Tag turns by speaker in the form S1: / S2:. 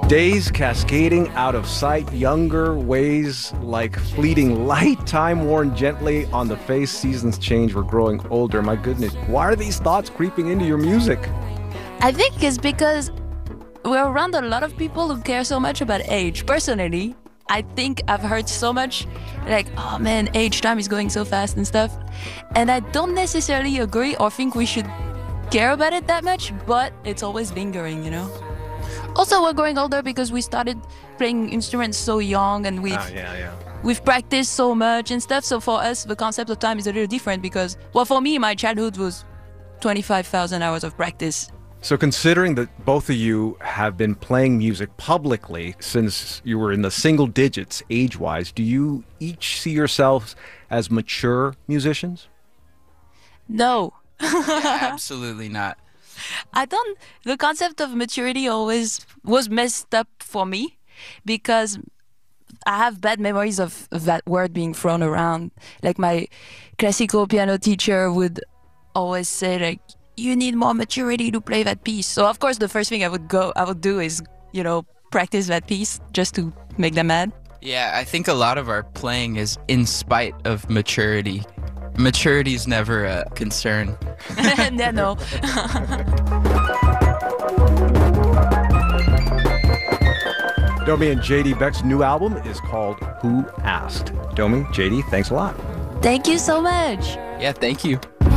S1: Days cascading out of sight, younger ways like fleeting light, time worn gently on the face, seasons change, we're growing older. My goodness, why are these thoughts creeping into your music?
S2: I think it's because we're around a lot of people who care so much about age. Personally, I think I've heard so much like, oh man, age, time is going so fast and stuff. And I don't necessarily agree or think we should care about it that much, but it's always lingering, you know? Also, we're growing older because we started playing instruments so young and we've practiced so much and stuff. So for us, the concept of time is a little different because, well, for me, my childhood was 25,000 hours of practice.
S1: So considering that both of you have been playing music publicly since you were in the single digits age-wise, do you each see yourselves as mature musicians?
S2: No.
S3: Absolutely not.
S2: The concept of maturity always was messed up for me because I have bad memories of that word being thrown around. Like my classical piano teacher would always say like, you need more maturity to play that piece. So of course the first thing I would do is, practice that piece just to make them mad.
S3: Yeah, I think a lot of our playing is in spite of maturity. Maturity is never a concern.
S2: No.
S1: Domi and JD Beck's new album is called Who Asked? Domi, JD, thanks a lot.
S2: Thank you so much.
S3: Yeah, thank you.